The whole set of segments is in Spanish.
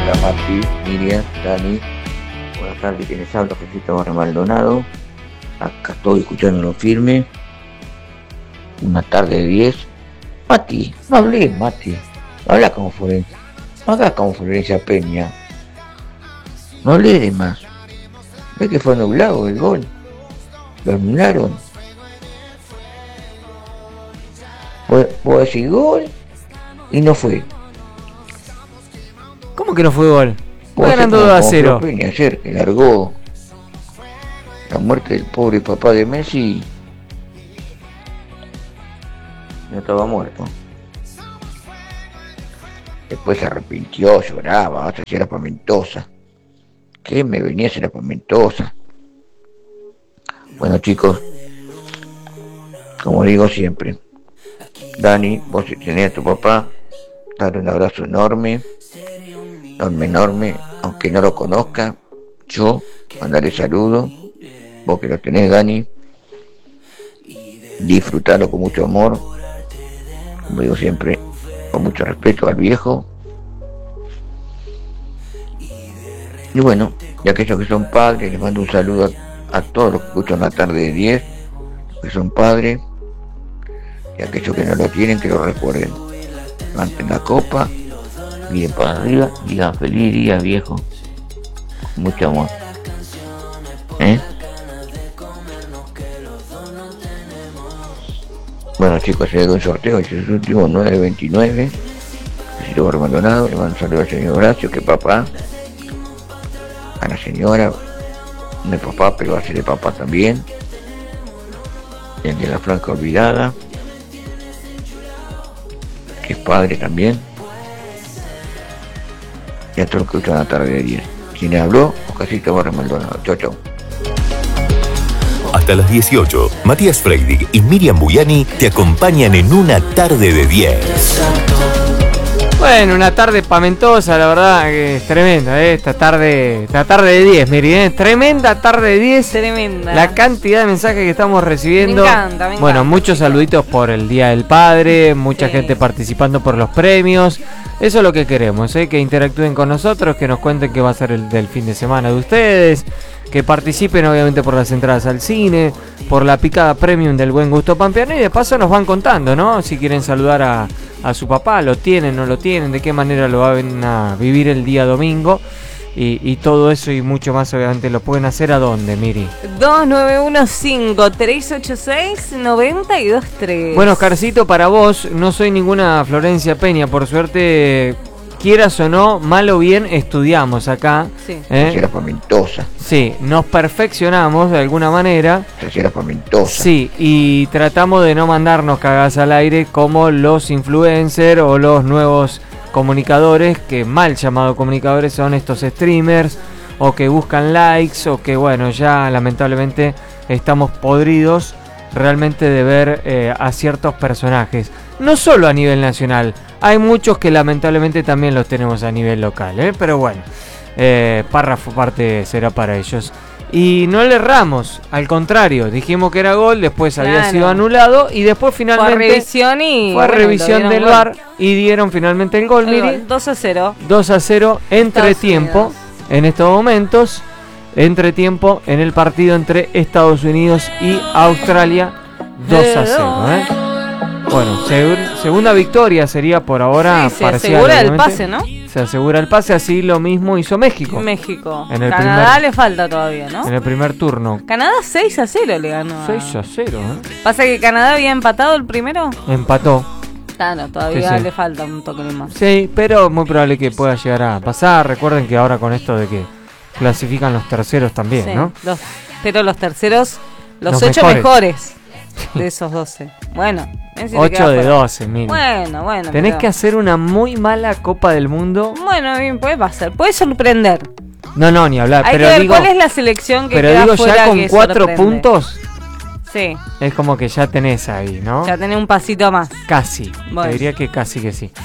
Hola Mati, Miriam, Dani. Buenas tardes, quienes hablan, Jefito Barra Maldonado. Acá estoy escuchándolo firme. Una tarde de 10. Mati, no hablé, Mati. Habla como Florencia. No hagas como Florencia Peña. No hablé de más. ¿Ves que fue nublado el gol? Lo anularon. Vos decís gol y no fue. ¿Cómo que no fue gol? Fue ganando 2-0. Peña ayer que largó la muerte del pobre papá de Messi. No estaba muerto. Después se arrepintió, lloraba, hasta si era Pamentosa. ¿Qué me venía a hacer la Pamentosa? Bueno chicos, como digo siempre, Dani, vos si tenés a tu papá, dale un abrazo enorme, aunque no lo conozca, yo mandaré saludos, vos que lo tenés, Dani, disfrutarlo con mucho amor, como digo siempre, con mucho respeto al viejo. Y bueno, y aquellos que son padres, les mando un saludo a todos los que escuchan la tarde de 10, que son padres, y aquellos que no lo tienen, que lo recuerden. Levanten la copa, miren para arriba, digan feliz día viejo, con mucho amor. Bueno chicos, se le da un sorteo, es el último 929, Jefito Barra Maldonado. Le mando un saludo al señor Horacio, que papá, a la señora, no es papá, pero va a ser de papá también, el de la Franca Olvidada, que es padre también, y a todos los que escuchan la tarde de 10. Quien habló, Jefito Barra Maldonado. Chau, chau. Hasta las 18, Matías Freidig y Miriam Buyani te acompañan en una tarde de 10. Bueno, una tarde pamentosa, la verdad que es tremenda, esta tarde de 10, Miriam, tremenda tarde de 10. Tremenda. La cantidad de mensajes que estamos recibiendo. Me encanta. Bueno, muchos saluditos por el Día del Padre, mucha gente participando por los premios. Eso es lo que queremos, que interactúen con nosotros, que nos cuenten qué va a ser el del fin de semana de ustedes, que participen obviamente por las entradas al cine, por la picada premium del Buen Gusto Pampeano, y de paso nos van contando, ¿no? Si quieren saludar a su papá, lo tienen, no lo tienen, de qué manera lo van a vivir el día domingo. Y todo eso y mucho más obviamente lo pueden hacer ¿a dónde, Miri? 2915-386-923. Bueno, Oscarcito, para vos, no soy ninguna Florencia Peña, por suerte, quieras o no, mal o bien, estudiamos acá. Sí. Era Pamentosa. Sí, nos perfeccionamos de alguna manera. Era Pamentosa. Sí, y tratamos de no mandarnos cagadas al aire como los influencers o los nuevos comunicadores, que mal llamados comunicadores son estos streamers, o que buscan likes, o que bueno, ya lamentablemente estamos podridos realmente de ver a ciertos personajes, no solo a nivel nacional, hay muchos que lamentablemente también los tenemos a nivel local, pero bueno, párrafo parte será para ellos. Y no le erramos, al contrario, dijimos que era gol, después había sido anulado y después finalmente fue a revisión del VAR y dieron finalmente el gol, Miri. 2-0. 2-0 entretiempo en estos momentos, entretiempo en el partido entre Estados Unidos y Australia, 2-0. Bueno, segunda victoria sería por ahora. Sí, se parcial, asegura obviamente. el pase, ¿no? Se asegura el pase, así lo mismo hizo México. En el Canadá le falta todavía, ¿no? En el primer turno. Canadá 6-0 le ganó. 6-0, ¿Pasa que Canadá había empatado el primero? Empató. Claro, todavía le falta un toque más. Sí, pero muy probable que pueda llegar a pasar. Recuerden que ahora con esto de que clasifican los terceros también, sí, ¿no? Pero los terceros, los 8 mejores de esos 12. Bueno, 8 de 12, mira. Bueno. Tenés que hacer una muy mala Copa del Mundo. Bueno, bien, puede pasar. Puede sorprender. No, ni hablar. Hay pero que ver digo, cuál es la selección que pero queda digo, fuera, ya con que 4 sorprende. puntos. Sí. Es como que ya tenés ahí, ¿no? Ya tenés un pasito más. Casi. Bueno. Te diría que casi que sí.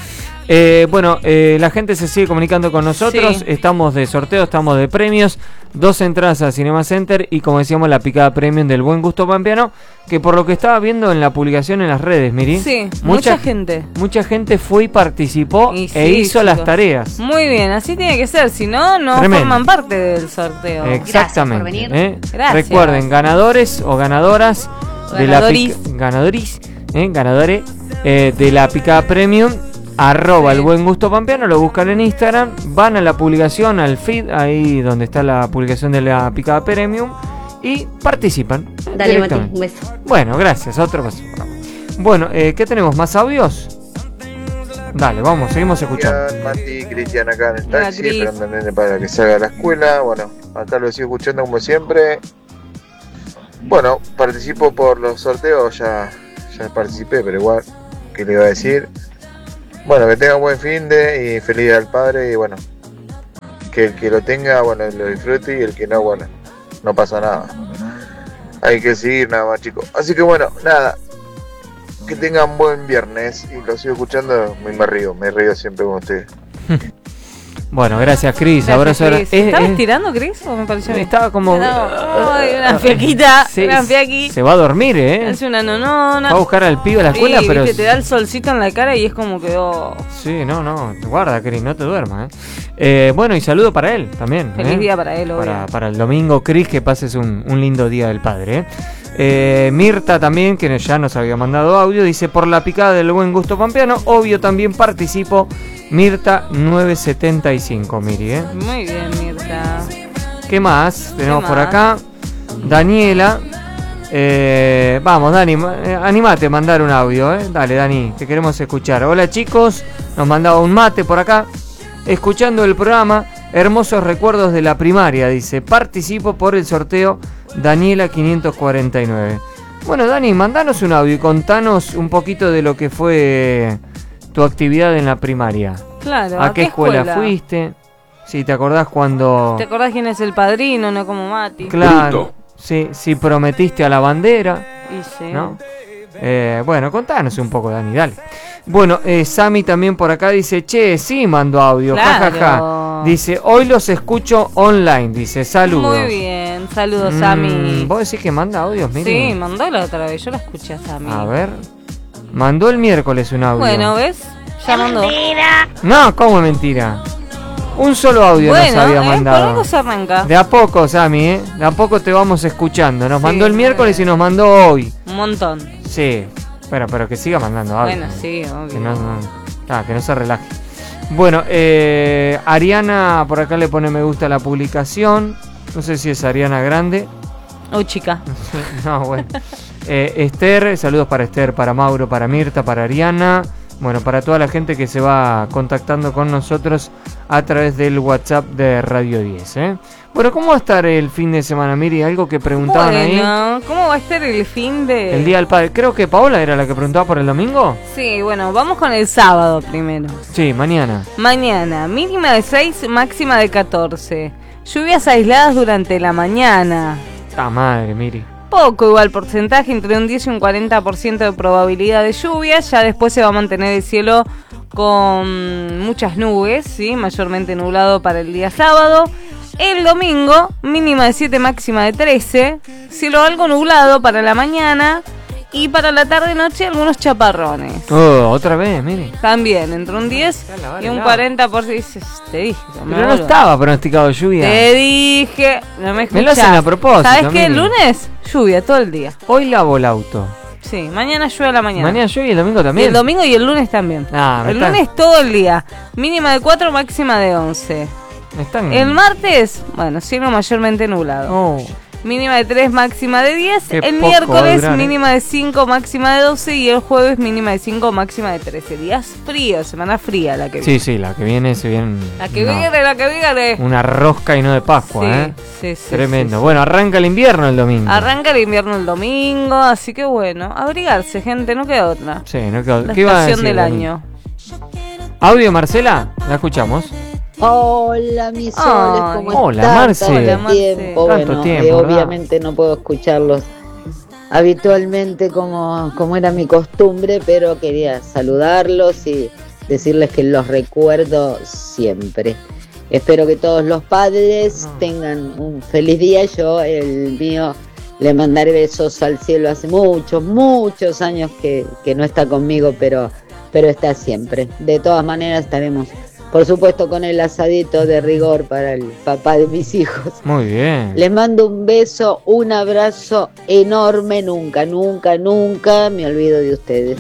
Bueno, la gente se sigue comunicando con nosotros. Sí. Estamos de sorteo, estamos de premios. 2 entradas a Cinema Center y, como decíamos, la picada premium del Buen Gusto Pampeano, que por lo que estaba viendo en la publicación en las redes, Miri, Sí, mucha gente. Mucha gente fue y participó Y sí, e hizo las chicos. tareas. Muy bien, así tiene que ser, si no, no Tremendo. forman parte del sorteo. Exactamente. Gracias por venir. Gracias. Recuerden, ganadores o ganadoras de la Ganadoris. ganadores de la picada premium, @ el Buen Gusto Pampeano, lo buscan en Instagram, van a la publicación, al feed, ahí donde está la publicación de la picada premium, y participan. Dale, Mati, directamente. un beso. Bueno, gracias, otro beso. Bueno, ¿qué tenemos? ¿Más audios? Dale, vamos, seguimos escuchando. Cristian, Mati, Cristian acá en el Hola, taxi, Cris. esperando al nene para que salga a la escuela. Bueno, acá lo sigo escuchando como siempre. Bueno, participo por los sorteos, ya participé, pero igual, ¿qué le iba a decir? Bueno, que tenga un buen fin de y feliz día al padre, y bueno, que el que lo tenga, bueno, lo disfrute, y el que no, bueno, no pasa nada. Hay que seguir nada más, chicos. Así que bueno, nada, que tengan buen viernes, y lo sigo escuchando, me río siempre con ustedes. Bueno, gracias, Cris. Gracias, Abrazo. Cris. ¿Estabas tirando, Cris? ¿O me pareció bien? Estaba como. Ay, una fiaquita, Sí, una fiaqui. se va a dormir, ¿eh? Hace una nonona. Va a buscar al pibe a la escuela, Sí, pero. viste, te da el solcito en la cara y es como que, oh, Sí, no, guarda, Cris, no te duermas, bueno, y saludo para él también. feliz día para él, obvio. Para el domingo, Cris, que pases un lindo día del padre, Mirta también, que ya nos había mandado audio, dice: por la picada del Buen Gusto Pampeano, obvio también participo. Mirta 975, Miri, Muy bien, Mirta. ¿Qué más tenemos ¿Qué por más? acá? Daniela. Vamos, Dani, animate a mandar un audio, Dale, Dani, te queremos escuchar. Hola, chicos, nos mandaba un mate por acá. Escuchando el programa, hermosos recuerdos de la primaria, dice. Participo por el sorteo Daniela 549. Bueno, Dani, mandanos un audio y contanos un poquito de lo que fue tu actividad en la primaria. Claro. ¿A qué escuela fuiste? Si te acordás cuando... ¿Te acordás quién es el padrino, no como Mati? Claro, sí, si prometiste a la bandera, Y sí. ¿no? Bueno, contanos un poco, Dani, dale. Bueno, Sami también por acá dice: che, sí, mando audio, Claro. jajaja. Dice: hoy los escucho online, dice, saludos. Muy bien, saludos, Sami. ¿Vos decís que manda audios, Miri? Sí, mandó la otra vez, yo la escuché a Sami. A ver, mandó el miércoles un audio. Bueno, ¿ves? Ya mandó. No, ¿cómo mentira? Un solo audio nos había por mandado. algo se arranca. De a poco, Sami, De a poco te vamos escuchando. Nos Sí, mandó el muy miércoles bien. y nos mandó hoy. Un montón. Sí, pero que siga mandando audio. Bueno, sí, obvio. Que no se relaje. Bueno, Ariana por acá le pone me gusta a la publicación. No sé si es Ariana Grande. Oh, chica. No, bueno. Esther, saludos para Esther, para Mauro, para Mirta, para Ariana. Bueno, para toda la gente que se va contactando con nosotros a través del WhatsApp de Radio 10. Bueno, ¿cómo va a estar el fin de semana, Miri? Algo que preguntaban ahí. Bueno, ¿cómo va a estar el fin de...? El Día del Padre. Creo que Paola era la que preguntaba por el domingo. Sí, bueno, vamos con el sábado primero. Sí, mañana. Mañana, mínima de 6, máxima de 14. Lluvias aisladas durante la mañana. ¡Ah, madre, Miri! Poco igual porcentaje, entre un 10 y un 40% de probabilidad de lluvia. Ya después se va a mantener el cielo con muchas nubes, ¿sí? Mayormente nublado para el día sábado. El domingo, mínima de 7, máxima de 13. Cielo algo nublado para la mañana. Y para la tarde-noche algunos chaparrones. Oh, otra vez, Miri. También, entre un 10 y un 40%. Te dije. Pero no estaba pronosticado lluvia. Te dije. No me Me lo hacen escuchás. a propósito, ¿Sabes qué? El Miri. lunes, lluvia todo el día. Hoy lavo el auto. Sí, mañana llueve a la mañana. Mañana llueve y el domingo Y también. el domingo y el lunes también. Ah, el lunes todo el día. Mínima de 4, máxima de 11. Están... El martes, bueno, cielo mayormente nublado. Oh, Mínima de 3, máxima de 10. Qué El poco miércoles, duran, mínima de 5, máxima de 12. Y el jueves, mínima de 5, máxima de 13. Días fríos, semana fría la que viene. sí, la que viene se viene. La que viene. Una rosca y no de Pascua, sí, Tremendo. sí. Bueno, arranca el invierno el domingo. Arranca el invierno el domingo, así que bueno, abrigarse, gente, no queda otra. Sí, no quedó. La ¿Qué iba a estación decir, del Dani? año. Audio, Marcela, la escuchamos. Hola, mis soles, Ay, ¿cómo hola, están? Marce. Tanto Hola, Marce. tiempo. Tanto Bueno, tiempo, ¿verdad? obviamente no puedo escucharlos habitualmente como era mi costumbre, pero quería saludarlos y decirles que los recuerdo siempre. Espero que todos los padres tengan un feliz día. Yo, el mío, le mandaré besos al cielo. Hace muchos años que no está conmigo, pero está siempre. De todas maneras estaremos, por supuesto, con el asadito de rigor para el papá de mis hijos. Muy bien. Les mando un beso, un abrazo enorme. Nunca me olvido de ustedes.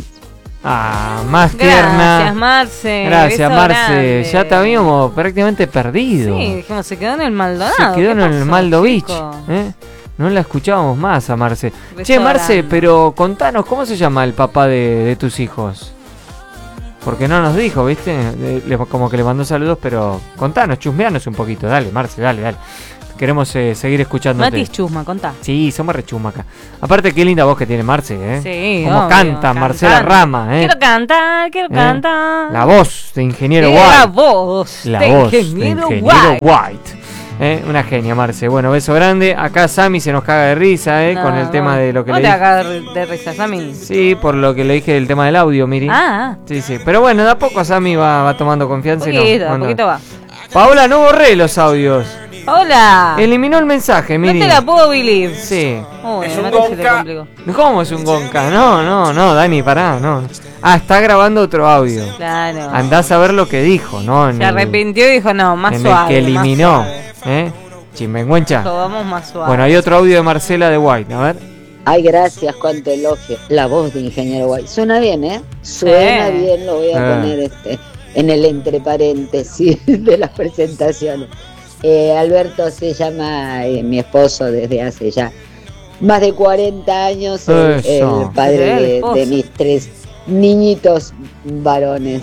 Más tierna. Gracias, Marce. Gracias, Beso Marce. grande. Ya te habíamos prácticamente perdido. Sí, dijimos, se quedó en el Maldonado. Se quedó en ¿Qué el pasó, Maldo Beach. chico? No la escuchábamos más a Marce. Beso Che, Marce, grande. pero contanos, ¿cómo se llama el papá de tus hijos? Porque no nos dijo, ¿viste? Como que le mandó saludos, pero contanos, chusmeanos un poquito. Dale, Marce, dale. Queremos seguir escuchándote. Mati es chusma, contá. Sí, somos rechusma acá. Aparte, qué linda voz que tiene Marce, ¿eh? Sí, Como obvio, canta Marcela cantando. Rama, ¿eh? Quiero cantar. La voz de Ingeniero La White. voz La de voz Ingeniero de White. White. Una genia, Marce. Bueno, beso grande. Acá Sammy se nos caga de risa, No, con el tema de lo que ¿cómo le te dije. hagas de risa, Sammy? Sí, por lo que le dije del tema del audio, Miri. Sí. Pero bueno, de a poco Sammy va tomando confianza. Poquito va. Paola, no borré los audios. Hola. Eliminó el mensaje, No Miri. te la puedo believe. Sí. Uy, a Mati se le complicó. ¿Cómo es un gonca? No, Dani, pará, no. Está grabando otro audio. Claro. Andás a ver lo que dijo, ¿no? Se arrepintió y dijo, no, más en suave. el que más eliminó. suave. Chimbenguencha. Dijo, vamos más suave. Bueno, hay otro audio de Marcela de White, a ver. Ay, gracias, cuánto elogio. La voz de Ingeniero White. Suena bien, ¿eh? Suena bien, lo voy a poner en el entre paréntesis de las presentaciones. Alberto se llama mi esposo desde hace ya más de 40 años, el padre de mis 3 niñitos varones.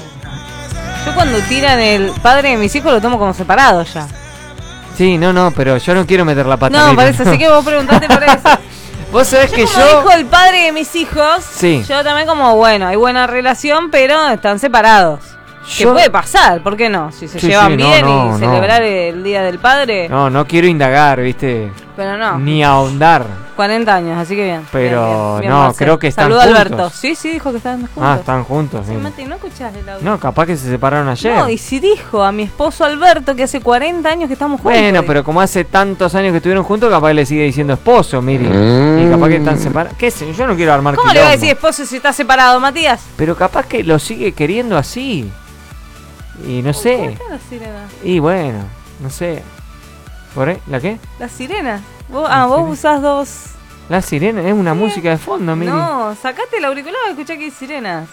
Yo cuando tiran el padre de mis hijos lo tomo como separado ya. Sí, no, pero yo no quiero meter la pata. No, Miri. por eso, así que vos preguntaste por eso. Vos sabés que como yo... dijo el padre de mis hijos, Sí. yo también como, bueno, hay buena relación, pero están separados. Que puede pasar, ¿por qué no? Si se llevan bien y celebrar el Día del Padre. No quiero indagar, ¿viste? Pero no. Ni ahondar. 40 años, así que bien. Pero bien, no, Marcel. creo que están Saluda a juntos. Alberto. Sí, dijo que estaban juntos. Están juntos. Sí, Sí. Mati, ¿no escuchás el audio? No, capaz que se separaron ayer. No, y si dijo a mi esposo Alberto que hace 40 años que estamos juntos. Bueno, pero como hace tantos años que estuvieron juntos, capaz le sigue diciendo esposo, Miri. Y capaz que están separados. ¿Qué sé? Yo no quiero armar ¿Cómo le quilombo. va a decir esposo si está separado, Matías? Pero capaz que lo sigue queriendo así. Y no sé. ¿Cómo está la sirena? Y bueno, no sé. ¿Por ahí? ¿La qué? ¿La sirena? Vos usás dos. La sirena es una música de fondo, Miri. No, sacate el auricular y escuchá que hay sirenas.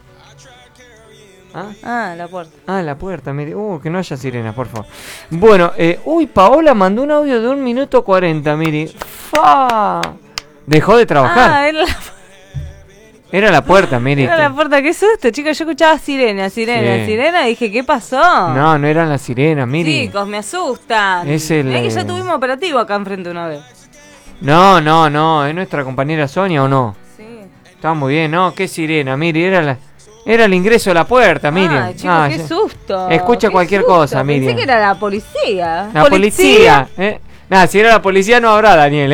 La puerta. La puerta, Miri. Que no haya sirenas, por favor. Bueno, Paola mandó un audio de 1 minuto 40, Miri. ¡Fa! Dejó de trabajar. Era la puerta, Miri. Era la puerta, qué susto, chicos. Yo escuchaba sirena Sí. y dije, ¿qué pasó? No eran las sirenas, Miri. Chicos, me asustan. Es el, Mirá que ya tuvimos operativo acá enfrente una vez. No, es nuestra compañera Sonia, ¿o no? Sí. Está muy bien, ¿no? Qué sirena, Miri, era el ingreso a la puerta, Miriam. Ay, chicos, qué susto. Escucha qué cualquier susto. cosa, Miriam. Pensé que era la policía. La policía, Nada, si era la policía no habrá, Daniel,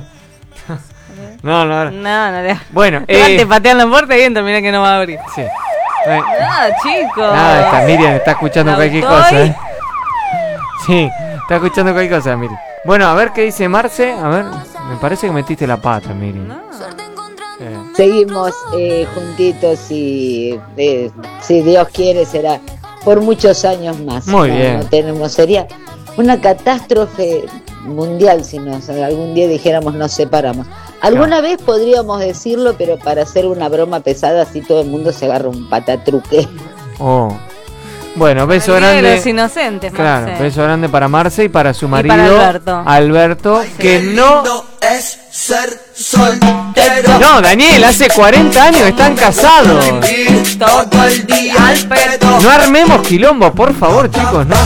No habrá. No. Bueno, te patean la puerta y entra, mirá que no va a abrir. Sí. Nada, chicos. Nada, esta Miriam está escuchando cualquier cosa, Sí, está escuchando cualquier cosa, Miri. Bueno, a ver qué dice Marce. A ver, me parece que metiste la pata, Miri. Seguimos juntitos y si Dios quiere será por muchos años más. Muy bien. Sería una catástrofe mundial si algún día dijéramos nos separamos. Alguna vez podríamos decirlo, pero para hacer una broma pesada así todo el mundo se agarra un patatruque. Bueno, beso El día grande. de los inocentes, Claro, Marce. beso grande para Marce y para su marido para Alberto, que no es ser soltero. No, Daniel, hace 40 años están casados. Todo el día al pedo. No armemos quilombo, por favor, chicos, no.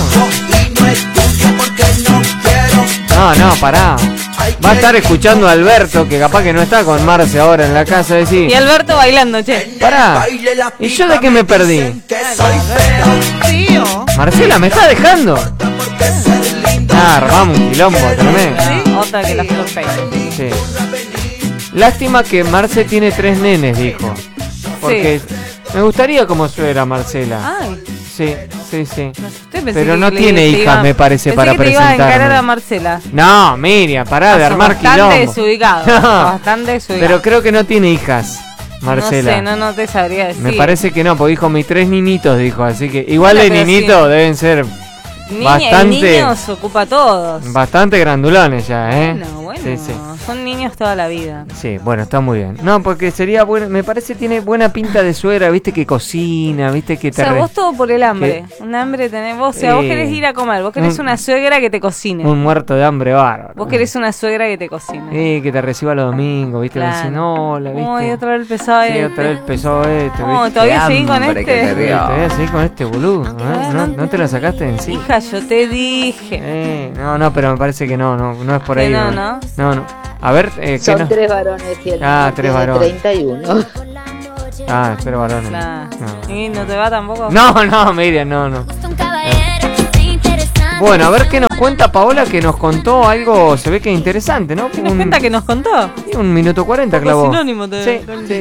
No, pará. Va a estar escuchando a Alberto, que capaz que no está con Marce ahora en la casa, decir. Y Alberto bailando, che. Pará. ¿Y yo de qué me perdí? Tío. Marcela, ¿me está dejando? Armamos un quilombo tremendo. ¿Sí? Otra que la flor Sí. Lástima que Marce tiene 3 nenes, dijo. Porque Me gustaría como suegra Marcela. Ay. Sí. Pero no tiene hijas, me parece, para presentarme. Te iba a encarar a Marcela. No, Miriam, pará de armar quilombo. Bastante desubicado. Pero creo que no tiene hijas, Marcela. No sé, no te sabría decir. Me parece que no, porque dijo mis 3 ninitos, dijo. Así que igual de ninitos deben ser niños ocupa a todos. Bastante grandulones ya, Bueno, sí. Son niños toda la vida. Sí, bueno, está muy bien. No, porque sería bueno, me parece tiene buena pinta de suegra, viste que cocina, viste que te... O sea, vos todo por el hambre. Un hambre tenés vos, o sea, vos querés ir a comer, vos querés una suegra que te cocine. Un muerto de hambre bárbaro. Vos querés una suegra que te cocine. Que te reciba los domingos, viste, claro. Dicen, hola, viste. Ay, otra vez el pesado este. Sí, otra vez el pesado este, ¿viste? Todavía seguís con este. Todavía seguís con este boludo, ¿no te lo sacaste en sí? Hija, yo te dije. No, pero me parece que no es por ahí. No. A ver, son 3 varones y el 3 varones. 31. 3 varones. Claro. ¿Y no te va tampoco? No, Miriam, no. Bueno, a ver qué nos cuenta Paola, que nos contó algo, se ve que interesante, ¿no? ¿Qué nos cuenta que nos contó? 1 minuto 40 clavó. Sinónimo sí.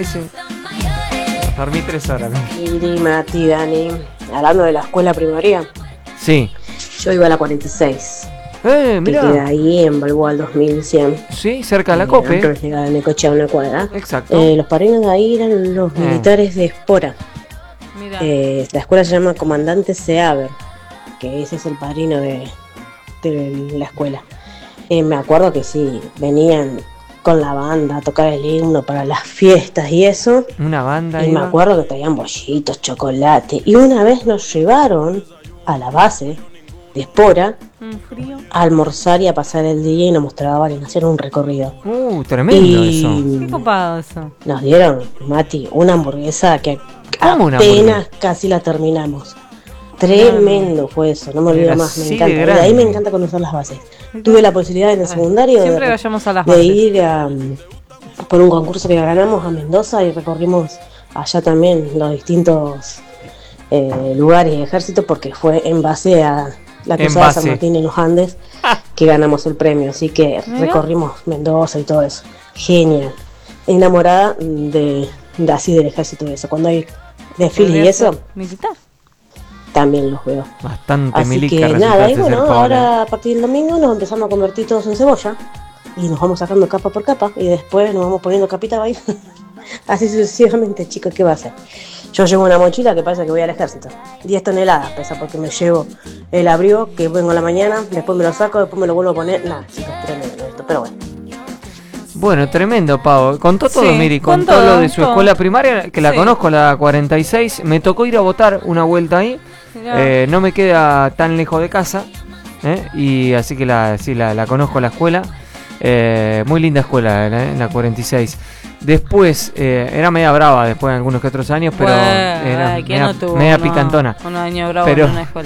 Dormí 3 horas. Y Mati, Dani, hablando de la escuela primaria. Sí. Yo iba a la 46. Mirá. Que queda ahí en Balboa al 2100. Sí, cerca de la COPE. Antes de llegar a Necochea, una cuadra. Exacto. Los padrinos de ahí eran los militares de Espora. La escuela se llama Comandante Seaver, que ese es el padrino de la escuela. Me acuerdo que sí, venían con la banda a tocar el himno para las fiestas y eso. Una banda. Y me acuerdo que traían bollitos, chocolate. Y una vez nos llevaron a la base de Espora a almorzar y a pasar el día y nos mostraban y hacer un recorrido. Tremendo eso. Qué copado eso. Nos dieron, Mati, una hamburguesa que apenas casi la terminamos. Tremendo fue eso, no me olvido más, me encanta. De ahí me encanta conocer las bases. Tuve la posibilidad en el secundario de ir por un concurso que ganamos a Mendoza y recorrimos allá también los distintos lugares y ejércitos, porque fue en base a la Cruzada de San Martín en los Andes que ganamos el premio, así que recorrimos Mendoza y todo eso. Genial. Enamorada de así del ejército y eso. Cuando hay desfiles y eso, militar, también los veo. Bastante así militar. Que nada, y bueno, ahora a partir del domingo nos empezamos a convertir todos en cebolla y nos vamos sacando capa por capa y después nos vamos poniendo capita ahí. Así sucesivamente, chicos, ¿qué va a hacer? Yo llevo una mochila que pasa que voy al ejército. 10 toneladas pesa, porque me llevo el abrigo que vengo a la mañana, después me lo saco, después me lo vuelvo a poner. Nada, chicos, tremendo esto, pero bueno. Bueno, tremendo, Pau. Contó todo, Miri, contó lo de su escuela primaria, que la conozco, la 46. Me tocó ir a votar una vuelta ahí. No me queda tan lejos de casa. Y así que la conozco la escuela. Muy linda escuela, la 46. Después, era media brava después de algunos que otros años, pero era media picantona. Un año bravo en una escuela.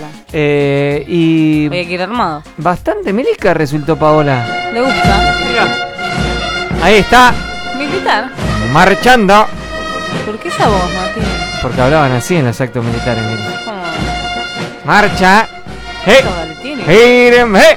Y había que ir armado. Bastante milica resultó Paola. Le gusta. Mira. Ahí está. Militar. Marchando. ¿Por qué esa voz, Martín? Porque hablaban así en los actos militares. ¿Cómo? Marcha. Mírenme.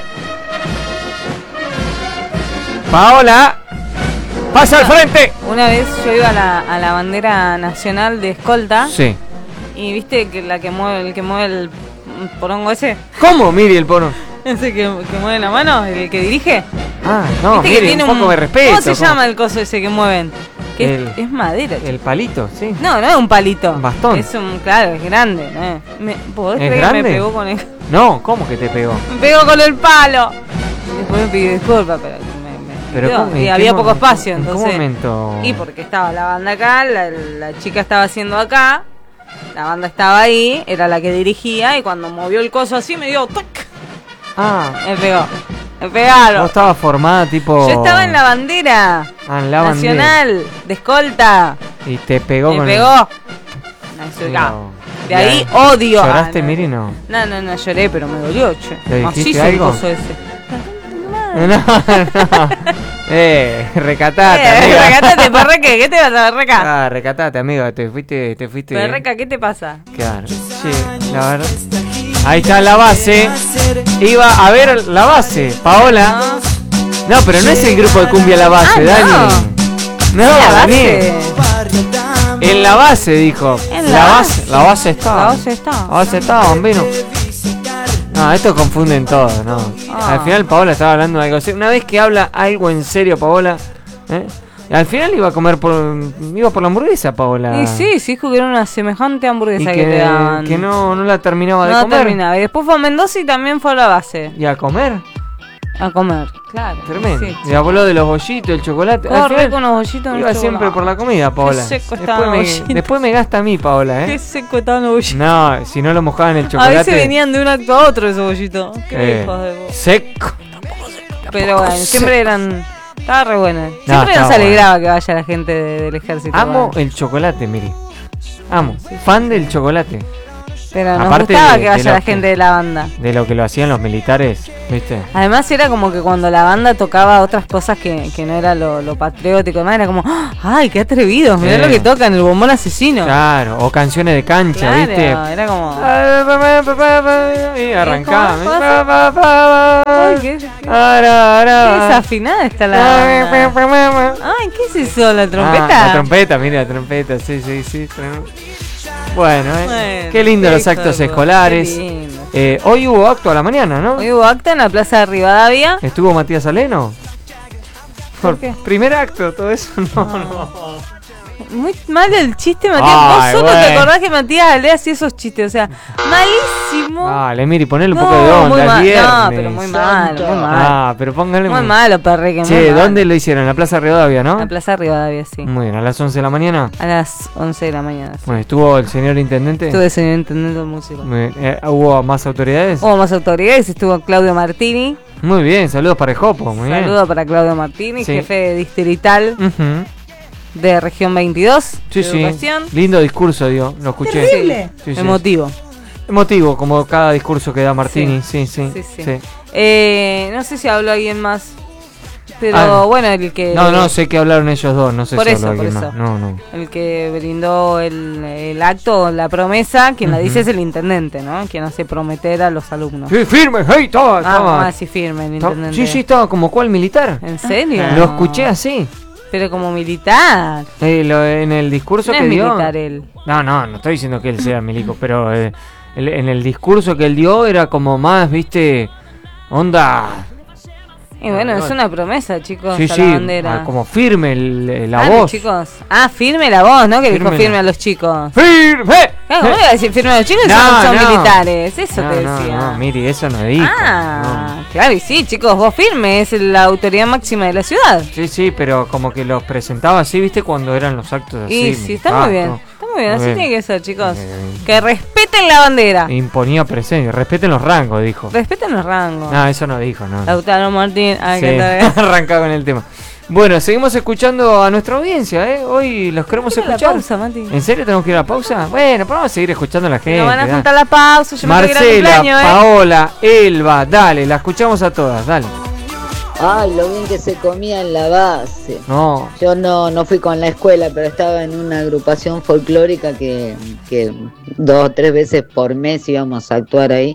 Paola. ¡Pasa al frente! Una vez yo iba a la bandera nacional de escolta. Sí. Y viste que el que mueve el porongo ese. ¿Cómo, Miri, el porongo? Ese que mueve la mano, el que dirige. No, Miri, un poco de respeto. ¿Cómo se llama el coso ese que mueven? Que es madera. El palito, sí. No es un palito. Un bastón. Claro, es grande. ¿Podés creer que me pegó con el... No, ¿cómo que te pegó? Me pegó con el palo. Después me pidió disculpas, pero y había poco espacio, entonces. ¿En qué momento? Y porque estaba la banda acá, la chica estaba haciendo acá, la banda estaba ahí, era la que dirigía, y cuando movió el coso así me dio ¡tac! Me pegó. Me pegaron. ¿Vos estabas formada tipo...? Yo estaba en la bandera nacional de escolta. Y te pegó. Me pegó. De ahí odio. ¿Lloraste, Miri, no? No lloré, pero me dolió, che. ¿Le dijiste algo? El coso ese. No. Recatate, amiga. Recatate, perreque, ¿qué te pasa, perreca? Recatate, amiga, te fuiste. Perreca, ¿qué te pasa? Claro, sí, la verdad. Ahí está la base. Iba a ver la base, Paola. No, pero no es el grupo de cumbia La Base, Dani. No, la Dani. base. En la base, dijo. En La base está, bambino. No, esto confunden todo, ¿no? Al final Paola estaba hablando de algo serio. Una vez que habla algo en serio, Paola, al final iba a comer iba por la hamburguesa, Paola. Y sí, dijo que era una semejante hamburguesa que te daban. Que no la terminaba de comer. No terminaba. Y después fue a Mendoza y también fue a la base. ¿Y a comer? A comer, claro. Tremendo. Sí, y habló de los bollitos, el chocolate. Corre con los bollitos. Iba siempre por la comida, Paola. Qué seco estaban los bollitos. Después me gasta a mí, Paola, Qué seco estaban los bollitos. No, si no lo mojaban en el chocolate. A veces venían de un acto a otro esos bollitos. Qué hijos de vos. Seco. Pero bueno, siempre eran... Estaba re buena. Siempre nos alegraba que vaya la gente del ejército. Amo el chocolate, Miri. Amo. Fan del chocolate. Pero nos gustaba que vaya la gente de la banda. De lo que lo hacían los militares, ¿viste? Además era como que cuando la banda tocaba otras cosas que no era lo patriótico, era como, ¡ay, qué atrevidos! Mirá lo que tocan, el bombón asesino. Claro, o canciones de cancha, claro, ¿viste? Era como... Y arrancaba. Ay, qué desafinada está la... Ay, ¿qué es eso? ¿La trompeta? La trompeta, mira, la trompeta, sí. Bueno, qué lindo los actos escolares. Hoy hubo acto a la mañana, ¿no? Hoy hubo acto en la Plaza de Rivadavia. ¿Estuvo Matías Aleno? ¿Por qué? Primer acto, todo eso, no. Muy mal el chiste, Matías. Vos solo te acordás que Matías le hacía esos chistes, o sea, malísimo. Dale, Miri, ponele un poco de onda. No, pero muy mal. Pero póngale muy malo, perre. Che, ¿dónde lo hicieron? En la Plaza de Rivadavia, ¿no? En la Plaza de Rivadavia, sí. Muy bien, ¿a las 11 de la mañana? A las 11 de la mañana. Sí. Bueno, ¿estuvo el señor intendente? Estuvo el señor intendente del músico. Muy bien. ¿Hubo más autoridades? Hubo más autoridades, estuvo Claudio Martini. Muy bien, saludos para el Jopo, muy bien. Saludos para Claudio Martini, jefe distrital. De región 22. Sí. Lindo discurso dio, lo escuché. Terrible. Sí. Emotivo. Emotivo, como cada discurso que da Martini. Sí. No sé si habló alguien más. Pero bueno, el que... No, sé que hablaron ellos dos, no sé por si eso, habló alguien por eso. más. No. El que brindó el acto, la promesa, quien la dice es el intendente, ¿no? Quien hace prometer a los alumnos. Sí, firme, hey, toma. Sí, firme el intendente. Sí, estaba como cual militar. ¿En serio? Lo escuché así. Pero como militar. En el discurso no que es dio. Militar él. No estoy diciendo que él sea milico, pero en el discurso que él dio era como más, viste, onda. Y bueno, es una promesa, chicos, sí, a la bandera. Como firme la voz. Chicos. Firme la voz, ¿no? Que dijo firme a los chicos. ¡Firme! ¿Cómo iba a decir firme a los chicos? Son militares, eso te decía. No, Miri, eso no dijo. Claro, y sí, chicos, vos firme, es la autoridad máxima de la ciudad. Sí, pero como que los presentaba así, ¿viste? Cuando eran los actos así. Y sí, está muy bien. Así tiene que ser, chicos. Que respeten la bandera. Imponía presencia, respeten los rangos, dijo. Respeten los rangos. No, eso no dijo, no. Lautaro Martín, arrancaba con el tema. Bueno, seguimos escuchando a nuestra audiencia, ¿eh? Hoy los queremos escuchar. La pausa, Mati. ¿En serio tenemos que ir a la pausa? Bueno, pero vamos a seguir escuchando a la gente. No van a juntar la pausa, yo Marcela, me tengo que ir al cumpleaños, Paola, Elba, dale, la escuchamos a todas, dale. Ay, lo bien que se comía en la base. No. Yo no fui con la escuela, pero estaba en una agrupación folclórica que 2 o 3 veces por mes íbamos a actuar ahí.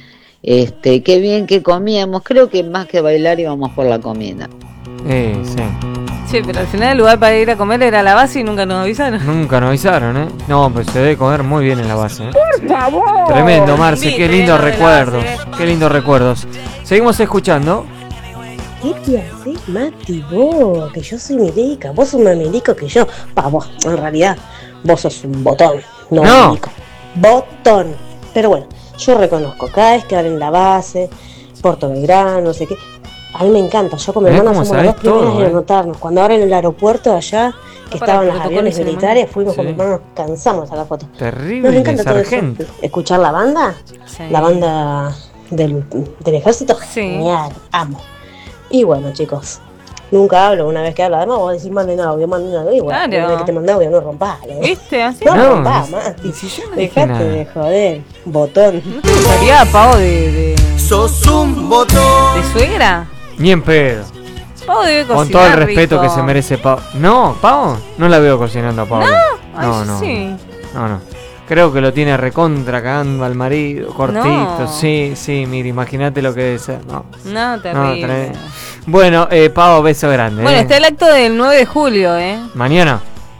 Qué bien que comíamos. Creo que más que bailar íbamos por la comida. Sí. Sí, pero al final el lugar para ir a comer era la base y nunca nos avisaron. Nunca nos avisaron, ¿eh? No, pues se debe comer muy bien en la base, ¿eh? Por favor. Tremendo, Marce, qué lindos recuerdos. Qué lindos recuerdos. Seguimos escuchando. ¿Qué te haces, Mati, vos? Que yo soy milica. Vos sos más milico que yo. Vos, en realidad, vos sos un botón, no un milico. Botón. Pero bueno, yo reconozco, cada vez que abren la base, Puerto Belgrano, no sé qué, a mí me encanta. Yo con mi hermana somos las 2 primeras en anotarnos. Cuando abren el aeropuerto de allá, que estaban los aviones militares, fuimos con mi hermano, cansamos de sacar fotos. Terrible, nos encanta todo eso. Escuchar la banda, la banda del ejército, genial, amo. Y bueno, chicos, nunca hablo. Una vez que hablo, además vos decís manden audio. Y bueno, una vez que te mandé audio, no rompás, ¿no? ¿Viste? Así no rompás, Mati. Dejate de joder, botón. ¿No te gustaría, Pau, de sos un botón? ¿De suegra? Ni en pedo. Pau debe cocinar. Con todo el respeto rico. que se merece Pau. No, Pau, no la veo cocinando a Pau. No. Sí. No. Creo que lo tiene recontra cagando al marido, cortito. No. Sí, mira, imagínate lo que debe ser. No, terrible. Bueno, Pau, beso grande. Bueno, está el acto del 9 de julio, ¿Mañana?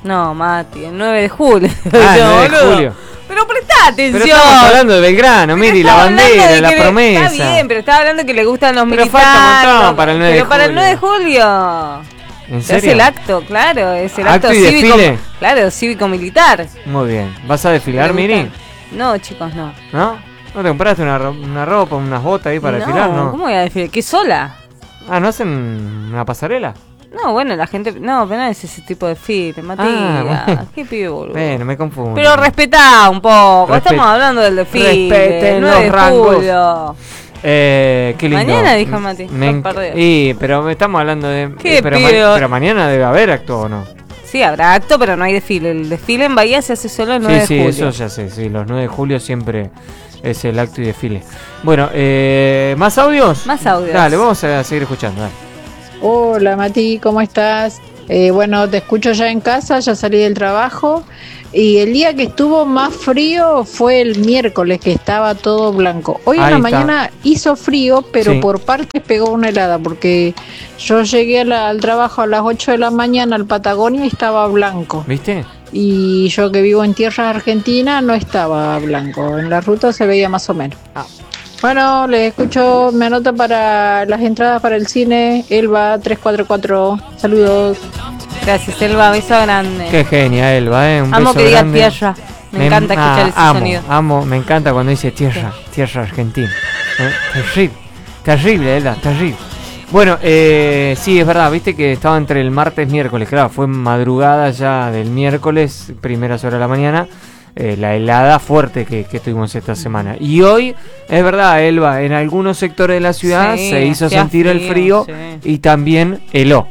No, Mati, el 9 de julio. Ah, el 9 de julio. Pero prestá atención. Pero estamos hablando de Belgrano, Miri, la bandera, la promesa. Está bien, pero estaba hablando que le gustan los pero militares. Falta un montón para el 9 de julio. Pero para el 9 de julio. ¿En serio? Es el acto, claro, es el acto y cívico. Desfile. Claro, cívico-militar. Muy bien. ¿Vas a desfilar, Miri? No, chicos, no. ¿No? ¿No te compraste una ropa, unas botas ahí para desfilar? No, ¿cómo voy a desfilar? ¿Qué sola? Ah, ¿no hacen una pasarela? No, bueno, la gente... No, pero no es ese tipo de desfile, Matías. Bueno. Qué pibe, boludo. Bueno, me confundo. Pero respetá un poco. Estamos hablando del desfile. Respeten 9 de los rangos. julio. Qué lindo. Mañana, dijo Mati. Pero estamos hablando de... ¿Qué pero mañana debe haber acto, ¿o no? Sí, habrá acto, pero no hay desfile. El desfile en Bahía se hace solo el 9 de julio. Sí, eso ya sé. Sí, los 9 de julio siempre es el acto y desfile. Bueno, ¿más audios? Más audios. Dale, vamos a seguir escuchando. Dale. Hola Mati, ¿cómo estás? Bueno, te escucho ya en casa, ya salí del trabajo. Y el día que estuvo más frío fue el miércoles, que estaba todo blanco. Hoy en la mañana hizo frío, pero sí, por partes pegó una helada, porque yo llegué al trabajo a las 8 de la mañana al Patagonia y estaba blanco. ¿Viste? Y yo que vivo en tierra argentina no estaba blanco. En la ruta se veía más o menos. Bueno, les escucho, me anota para las entradas para el cine, Elba 344. Saludos. Gracias, Elba, beso grande. Qué genia, Elba, un amo beso que diga grande. tierra. Me encanta escuchar ese sonido. Me encanta cuando dice tierra, tierra argentina. Terrible, Elba, terrible. Bueno, sí, es verdad, viste que estaba entre el martes y miércoles, claro, fue madrugada ya del miércoles, primeras horas de la mañana. La helada fuerte que tuvimos esta semana. Y hoy, es verdad, Elba, en algunos sectores de la ciudad se hizo sentir el frío y también heló.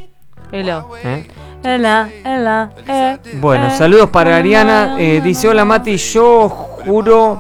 Bueno, saludos para Ariana. Dice, hola Mati, yo juro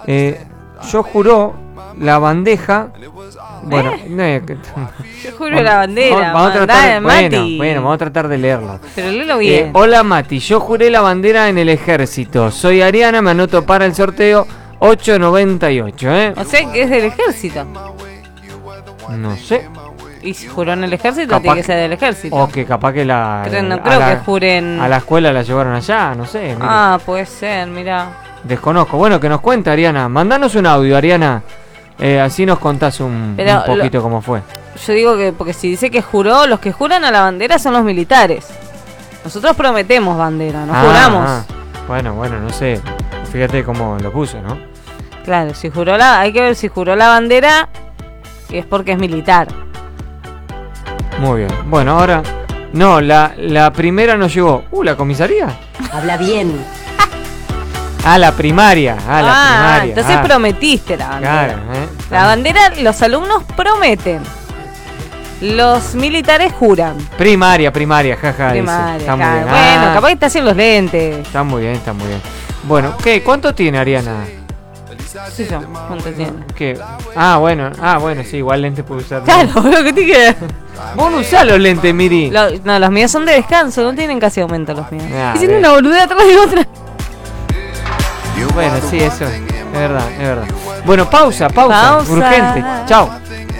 la bandeja. Bueno, yo juro la bandera. Vamos a tratar de leerlo. Pero léelo bien. Hola Mati, yo juré la bandera en el ejército. Soy Ariana, me anoto para el sorteo 898, O sea que es del ejército. No sé. Y si juró en el ejército, tiene que ser del ejército. O que capaz que no creo que juren. A la escuela la llevaron allá, no sé. Mira. Puede ser, mirá. Desconozco. Bueno, que nos cuenta Ariana. Mandanos un audio, Ariana. Así nos contás un poquito cómo fue. Yo digo que, porque si dice que juró, los que juran a la bandera son los militares. Nosotros prometemos bandera, no juramos. Bueno, no sé. Fíjate cómo lo puso, ¿no? Claro, si juró hay que ver si juró la bandera, es porque es militar. Muy bien. Bueno, ahora... No, la primera nos llegó. ¿La comisaría? Habla bien. La primaria. La primaria. Entonces prometiste la bandera. Claro, La bandera, los alumnos prometen. Los militares juran. Primaria, jaja. Primaria, está muy bien. Bueno, capaz que está haciendo los lentes. Está muy bien. Bueno, ¿qué? ¿Cuánto tiene Ariana? Sí, yo. ¿Cuánto tiene? ¿Qué? Bueno, sí, igual lentes puedo usar. Claro, lo que tiene que... Vos no usás los lentes, Miri. No, los míos son de descanso, no tienen casi aumento los míos. Y tienen una boludez atrás de otra. Bueno, sí, eso es verdad. Bueno, pausa, urgente. Chao.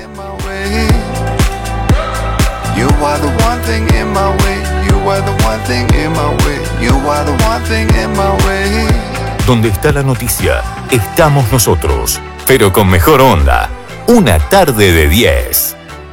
Donde está la noticia, estamos nosotros, pero con mejor onda. Una tarde de 10.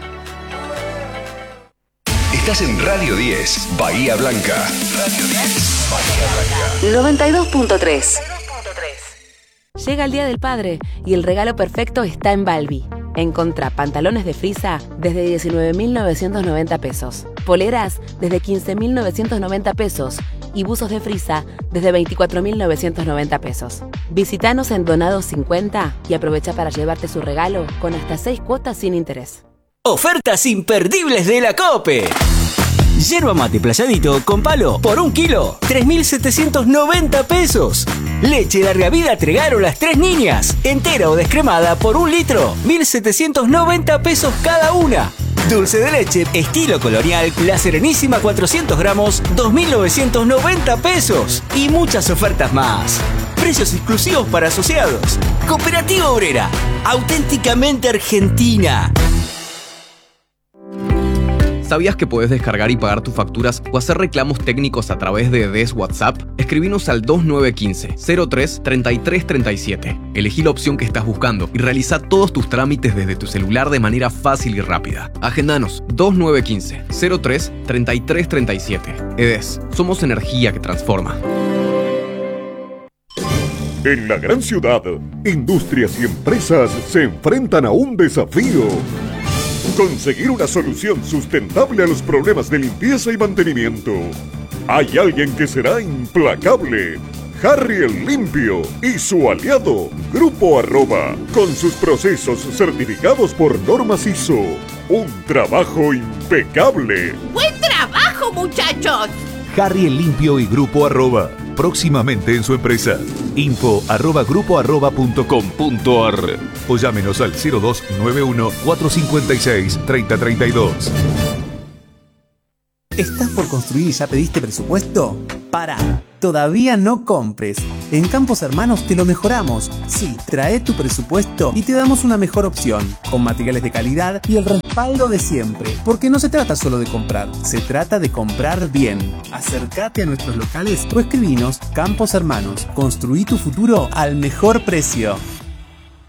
Estás en Radio 10, Bahía Blanca. Radio 10, Bahía Blanca. 92.3. Llega el Día del Padre y el regalo perfecto está en Balbi. Encontrá pantalones de frisa desde 19.990 pesos, poleras desde 15.990 pesos y buzos de frisa desde 24.990 pesos. Visítanos en Donados 50 y aprovecha para llevarte su regalo con hasta 6 cuotas sin interés. Ofertas imperdibles de la COPE. Yerba mate playadito con palo por 1 kilo, 3.790 pesos. Leche larga vida Tregaro las 3 niñas, entera o descremada por 1 litro, 1.790 pesos cada una. Dulce de leche estilo colonial La Serenísima 400 gramos, 2.990 pesos. Y muchas ofertas más. Precios exclusivos para asociados. Cooperativa Obrera, auténticamente argentina. ¿Sabías que podés descargar y pagar tus facturas o hacer reclamos técnicos a través de EDES WhatsApp? Escribinos al 2915-03-3337. Elegí la opción que estás buscando y realiza todos tus trámites desde tu celular de manera fácil y rápida. Agendanos 2915-03-3337. EDES, somos energía que transforma. En la gran ciudad, industrias y empresas se enfrentan a un desafío. Conseguir una solución sustentable a los problemas de limpieza y mantenimiento. Hay alguien que será implacable. Harry el Limpio y su aliado, Grupo Arroba, con sus procesos certificados por normas ISO. Un trabajo impecable. ¡Buen trabajo, muchachos! Harry el Limpio y Grupo Arroba. Próximamente en su empresa. info@grupoarroba.com.ar o llámenos al 0291 456 3032. ¿Estás por construir y ya pediste presupuesto? Pará, todavía no compres. En Campos Hermanos te lo mejoramos. Sí, trae tu presupuesto y te damos una mejor opción, con materiales de calidad y el respaldo de siempre. Porque no se trata solo de comprar, se trata de comprar bien. Acércate a nuestros locales o escribinos. Campos Hermanos, construí tu futuro al mejor precio.